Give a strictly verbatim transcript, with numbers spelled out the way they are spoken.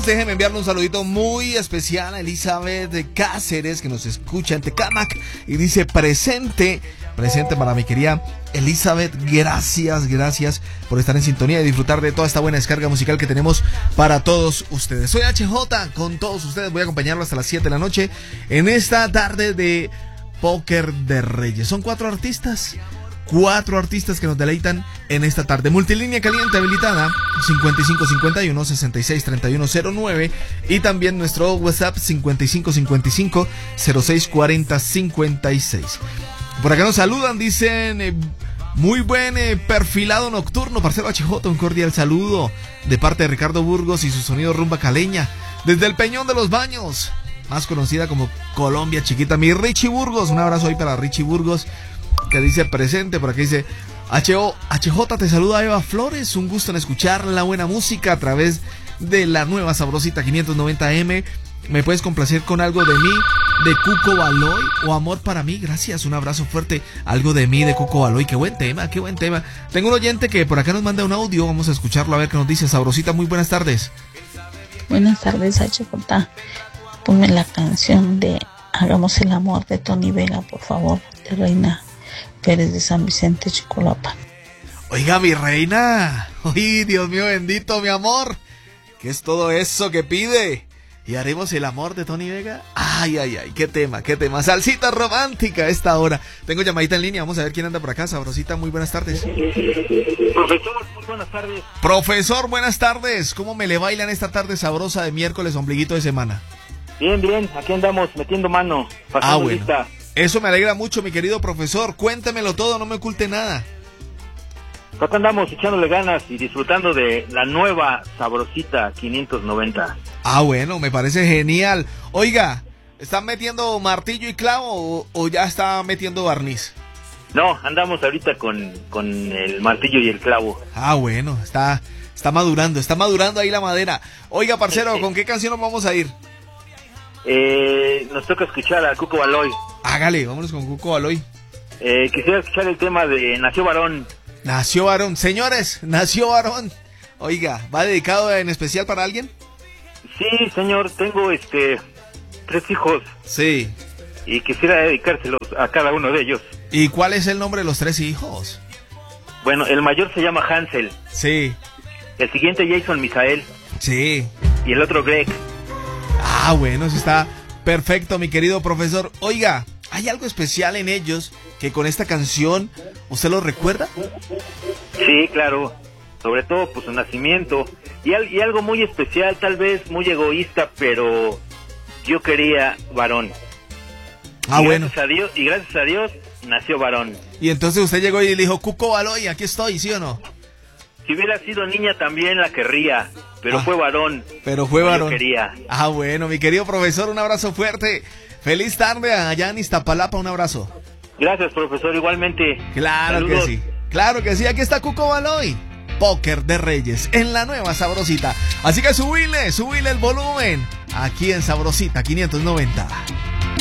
déjenme enviarle un saludito muy especial a Elizabeth de Cáceres, que nos escucha en Tecámac y dice presente, presente para mi querida Elizabeth. Gracias, gracias por estar en sintonía y disfrutar de toda esta buena descarga musical que tenemos para todos ustedes. Soy H J, con todos ustedes voy a acompañarlo hasta las siete de la noche en esta tarde de Póker de Reyes. Son cuatro artistas. Cuatro artistas que nos deleitan en esta tarde. Multilínea caliente habilitada cincuenta y cinco cincuenta y uno sesenta y seis treinta y uno cero nueve y también nuestro WhatsApp cincuenta y cinco cincuenta y cinco cero seis cuarenta cincuenta y seis. Por acá nos saludan, dicen eh, muy buen eh, perfilado nocturno, parcero H J, un cordial saludo de parte de Ricardo Burgos y su sonido rumba caleña desde el Peñón de los Baños, más conocida como Colombia Chiquita. Mi Richie Burgos, un abrazo ahí para Richie Burgos, que dice presente. Por aquí dice H O, H J te saluda Eva Flores, un gusto en escuchar la buena música a través de la nueva sabrosita quinientos noventa eme. ¿Me puedes complacer con algo de mí, de Cuco Baloy o Amor para mí? Gracias, un abrazo fuerte. Algo de mí, de Cuco Baloy. Qué buen tema, qué buen tema. Tengo un oyente que por acá nos manda un audio, vamos a escucharlo a ver qué nos dice. Sabrosita, muy buenas tardes. Buenas tardes, H J. Ponme la canción de Hagamos el Amor de Tony Vega, por favor, de Reina Pérez de San Vicente, Chicolapa. Oiga, mi reina. Ay, Dios mío bendito, mi amor. ¿Qué es todo eso que pide? ¿Y haremos el amor de Tony Vega? Ay, ay, ay, qué tema, qué tema. Salsita romántica a esta hora. Tengo llamadita en línea, vamos a ver quién anda por acá. Sabrosita, muy buenas tardes. Profesor, muy buenas tardes. Profesor, buenas tardes. ¿Cómo me le bailan esta tarde sabrosa de miércoles, ombliguito de semana? Bien, bien, aquí andamos metiendo mano. Pasando Ah, bueno. lista. Eso me alegra mucho, mi querido profesor. Cuéntemelo todo, no me oculte nada. Acá andamos echándole ganas y disfrutando de la nueva sabrosita quinientos noventa. Ah, bueno, me parece genial. Oiga, ¿están metiendo martillo y clavo o, o ya está metiendo barniz? No, andamos ahorita con, con el martillo y el clavo. Ah, bueno, está, está madurando, está madurando ahí la madera. Oiga, parcero, ¿con qué canción nos vamos a ir? Eh, nos toca escuchar a Cuco Baloy. Hágale, vámonos con Cuco Baloy. Eh, quisiera escuchar el tema de Nació Varón. Nació varón. Señores, nació varón. Oiga, ¿va dedicado en especial para alguien? Sí, señor, tengo este tres hijos. Sí. Y quisiera dedicárselos a cada uno de ellos. ¿Y cuál es el nombre de los tres hijos? Bueno, el mayor se llama Hansel. Sí. El siguiente Jason Misael. Sí. Y el otro Greg. Ah, bueno, eso está perfecto, mi querido profesor. Oiga, ¿hay algo especial en ellos que con esta canción usted lo recuerda? Sí, claro. Sobre todo, pues, su nacimiento. Y, al, y algo muy especial, tal vez muy egoísta, pero yo quería varón. Ah, y bueno. Gracias a Dios, y gracias a Dios, nació varón. Y entonces usted llegó y le dijo, Cuco Baloy, aquí estoy, ¿sí o no? Si hubiera sido niña también la querría, pero ah, fue varón. Pero fue varón. Yo quería. Ah, bueno, mi querido profesor, un abrazo fuerte. Feliz tarde allá en Iztapalapa, un abrazo. Gracias, profesor, igualmente. Claro Saludos. que sí, claro que sí, aquí está Cuco Baloy. Póker de Reyes en la nueva Sabrosita. Así que subile, subile el volumen aquí en Sabrosita quinientos noventa.